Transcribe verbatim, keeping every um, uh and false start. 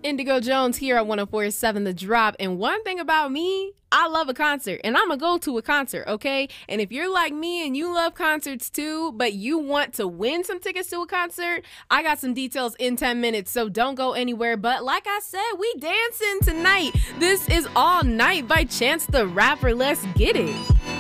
Indigo Jones here at one oh four point seven The Drop. And one thing about me, I love a concert and I'm gonna go to a concert, okay? And if you're like me and you love concerts too, but you want to win some tickets to a concert, I got some details in ten minutes, so don't go anywhere. But like I said, we dancing tonight. This is All Night by Chance the Rapper. Let's get it.